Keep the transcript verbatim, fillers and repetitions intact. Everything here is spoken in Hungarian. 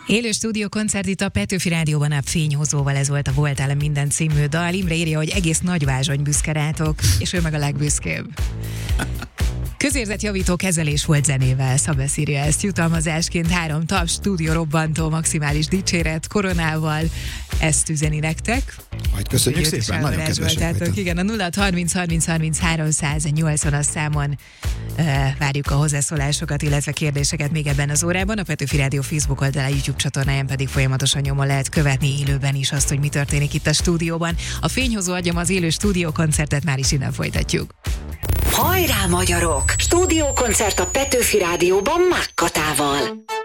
Élő stúdiókoncert itt a Petőfi Rádióban a Fényhozóval, ez volt a Voltál minden című dal. Imre írja, hogy egész Nagyvázsony büszke rátok, és ő meg a legbüszkébb. Közérzetjavító kezelés volt zenével, Szabesz írja ezt jutalmazásként, három taps, stúdió robbantó, maximális dicséret, koronával, ezt üzeni nektek. Majd köszönjük Jött szépen, nagyon kedvesek vagytok. Igen, a nulla harminc harminc harminc háromszáznyolcvan számon uh, várjuk a hozzászólásokat, illetve kérdéseket még ebben az órában. A Petőfi Rádió Facebook oldalán, YouTube csatornáján pedig folyamatosan nyomon lehet követni élőben is azt, hogy mi történik itt a stúdióban. A Fényhozó agyam az élő stúdiókoncertet már is innen folytatjuk. Hajrá magyarok! Stúdiókoncert a Petőfi Rádióban Mákkatával.